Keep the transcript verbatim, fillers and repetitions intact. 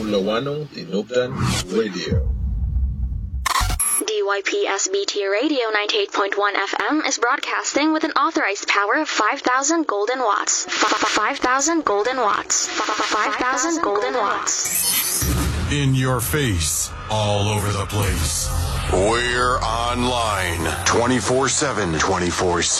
Lawano Tinubdan Radio. D Y P S B T Radio ninety-eight point one F M is broadcasting with an authorized power of five thousand golden watts. five thousand golden watts. five thousand golden watts. In your face, all over the place. We're online twenty-four seven, twenty-four seven.